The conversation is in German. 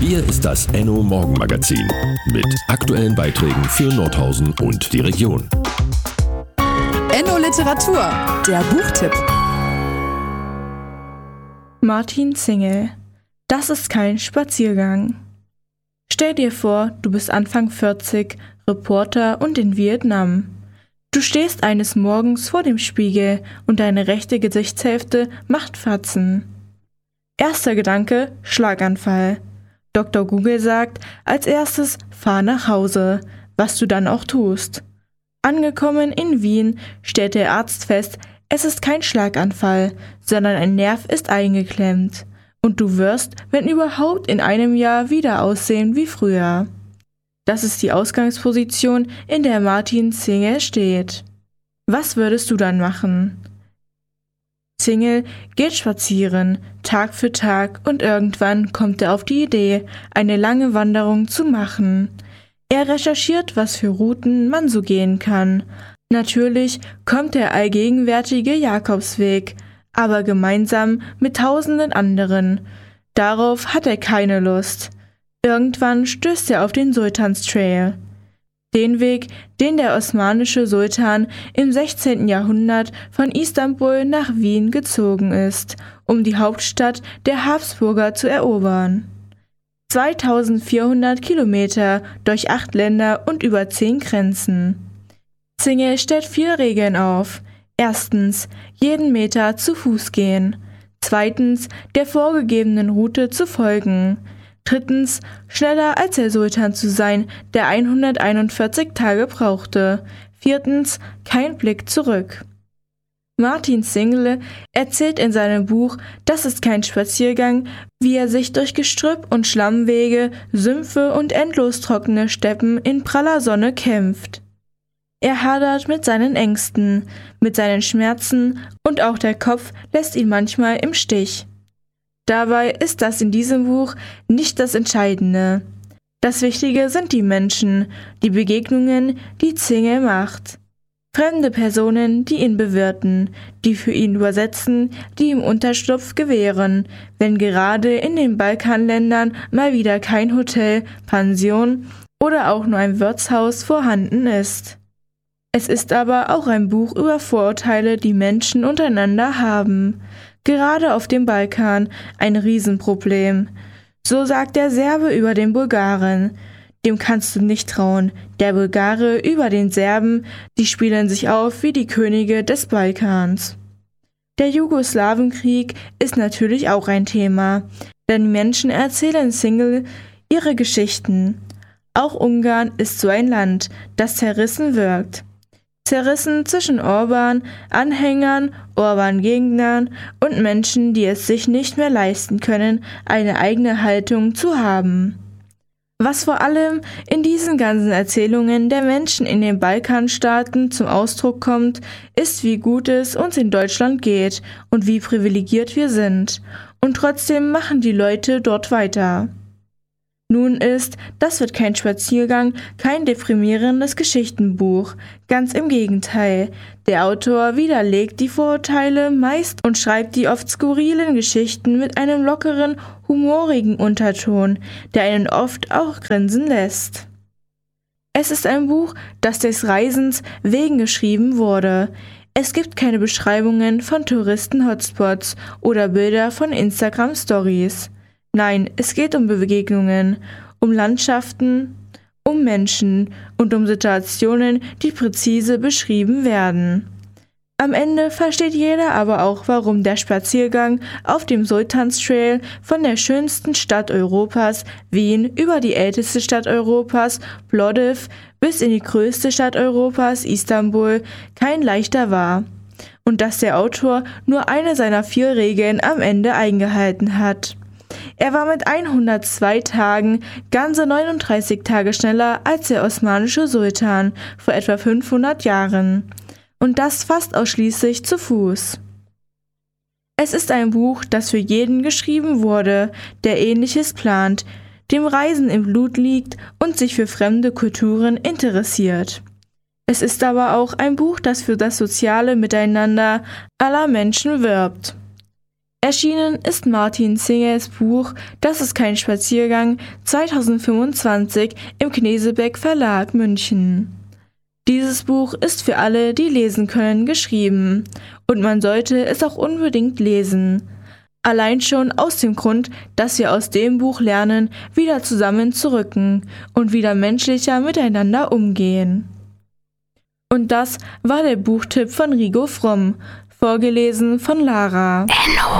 Hier ist das Enno Morgenmagazin mit aktuellen Beiträgen für Nordhausen und die Region. Enno Literatur, der Buchtipp. Martin Zingel. Das ist kein Spaziergang. Stell dir vor, du bist Anfang 40, Reporter und in Vietnam. Du stehst eines Morgens vor dem Spiegel und deine rechte Gesichtshälfte macht Fatzen. Erster Gedanke, Schlaganfall. Dr. Google sagt als erstes, fahr nach Hause, was du dann auch tust. Angekommen in Wien stellt der Arzt fest, es ist kein Schlaganfall, sondern ein Nerv ist eingeklemmt. Und du wirst, wenn überhaupt, in einem Jahr wieder aussehen wie früher. Das ist die Ausgangsposition, in der Martin Zingel steht. Was würdest du dann machen? Zingel geht spazieren, Tag für Tag, und irgendwann kommt er auf die Idee, eine lange Wanderung zu machen. Er recherchiert, was für Routen man so gehen kann. Natürlich kommt der allgegenwärtige Jakobsweg, aber gemeinsam mit tausenden anderen. Darauf hat er keine Lust. Irgendwann stößt er auf den Sultanstrail. Den Weg, den der osmanische Sultan im 16. Jahrhundert von Istanbul nach Wien gezogen ist, um die Hauptstadt der Habsburger zu erobern. 2400 Kilometer durch 8 Länder und über 10 Grenzen. Zingel stellt 4 Regeln auf. Erstens, jeden Meter zu Fuß gehen. Zweitens, der vorgegebenen Route zu folgen. Drittens, schneller als der Sultan zu sein, der 141 Tage brauchte. Viertens, kein Blick zurück. Martin Zingel erzählt in seinem Buch Das ist kein Spaziergang, wie er sich durch Gestrüpp und Schlammwege, Sümpfe und endlos trockene Steppen in praller Sonne kämpft. Er hadert mit seinen Ängsten, mit seinen Schmerzen, und auch der Kopf lässt ihn manchmal im Stich. Dabei ist das in diesem Buch nicht das Entscheidende. Das Wichtige sind die Menschen, die Begegnungen, die Zingel macht. Fremde Personen, die ihn bewirten, die für ihn übersetzen, die ihm Unterschlupf gewähren, wenn gerade in den Balkanländern mal wieder kein Hotel, Pension oder auch nur ein Wirtshaus vorhanden ist. Es ist aber auch ein Buch über Vorurteile, die Menschen untereinander haben. Gerade auf dem Balkan ein Riesenproblem. So sagt der Serbe über den Bulgaren. Dem kannst du nicht trauen. Der Bulgare über den Serben, die spielen sich auf wie die Könige des Balkans. Der Jugoslawenkrieg ist natürlich auch ein Thema, denn die Menschen erzählen Zingel ihre Geschichten. Auch Ungarn ist so ein Land, das zerrissen wirkt. Zerrissen zwischen Orban-Anhängern, Orban-Gegnern und Menschen, die es sich nicht mehr leisten können, eine eigene Haltung zu haben. Was vor allem in diesen ganzen Erzählungen der Menschen in den Balkanstaaten zum Ausdruck kommt, ist, wie gut es uns in Deutschland geht und wie privilegiert wir sind. Und trotzdem machen die Leute dort weiter. Nun ist Das wird kein Spaziergang kein deprimierendes Geschichtenbuch, ganz im Gegenteil. Der Autor widerlegt die Vorurteile meist und schreibt die oft skurrilen Geschichten mit einem lockeren, humorigen Unterton, der einen oft auch grinsen lässt. Es ist ein Buch, das des Reisens wegen geschrieben wurde. Es gibt keine Beschreibungen von Touristen-Hotspots oder Bilder von Instagram-Stories. Nein, es geht um Begegnungen, um Landschaften, um Menschen und um Situationen, die präzise beschrieben werden. Am Ende versteht jeder aber auch, warum der Spaziergang auf dem Sultanstrail von der schönsten Stadt Europas, Wien, über die älteste Stadt Europas, Plovdiv, bis in die größte Stadt Europas, Istanbul, kein leichter war. Und dass der Autor nur eine seiner 4 Regeln am Ende eingehalten hat. Er war mit 102 Tagen ganze 39 Tage schneller als der osmanische Sultan vor etwa 500 Jahren. Und das fast ausschließlich zu Fuß. Es ist ein Buch, das für jeden geschrieben wurde, der Ähnliches plant, dem Reisen im Blut liegt und sich für fremde Kulturen interessiert. Es ist aber auch ein Buch, das für das soziale Miteinander aller Menschen wirbt. Erschienen ist Martin Zinges Buch Das ist kein Spaziergang 2025 im Knesebeck Verlag München. Dieses Buch ist für alle, die lesen können, geschrieben und man sollte es auch unbedingt lesen. Allein schon aus dem Grund, dass wir aus dem Buch lernen, wieder zusammenzurücken und wieder menschlicher miteinander umgehen. Und das war der Buchtipp von Rigo Fromm, vorgelesen von Lara.